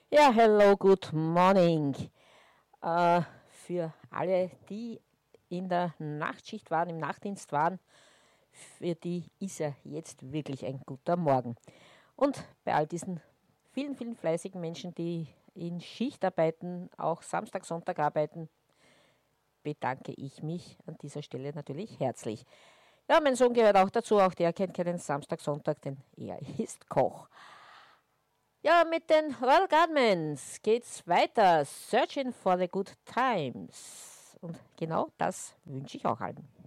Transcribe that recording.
Ja, hello, good morning. Für alle, die in der Nachtschicht waren, im Nachtdienst waren, für die ist ja jetzt wirklich ein guter Morgen. Und bei all diesen vielen, vielen fleißigen Menschen, die in Schicht arbeiten, auch Samstag, Sonntag arbeiten, bedanke ich mich an dieser Stelle natürlich herzlich. Ja, mein Sohn gehört auch dazu, auch der kennt keinen Samstag, Sonntag, denn er ist Koch. Ja, mit den Royal Guardsmen geht's weiter. Searching for the Good Times. Und genau das wünsche ich auch allen.